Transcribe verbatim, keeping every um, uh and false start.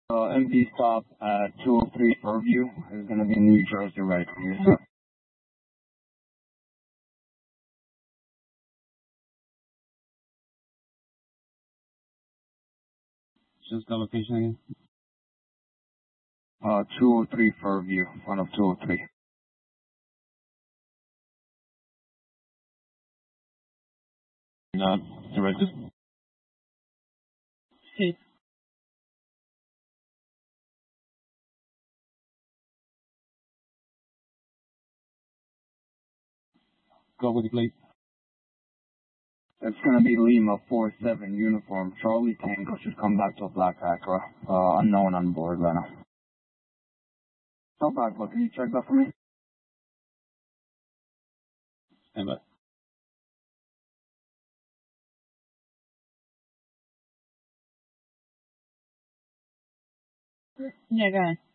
Uh, M P stop at two oh three Fairview is going to be New Jersey right here. Just the location again. Uh, two oh three Fairview, front of two oh three. Not directed. Sí. Go with the plate. It's going to be Lima four seven uniform. Charlie Tango should come back to a black Acura. Uh, unknown on board right now. No back, but can you check that for me? Stand by. Yeah, go ahead.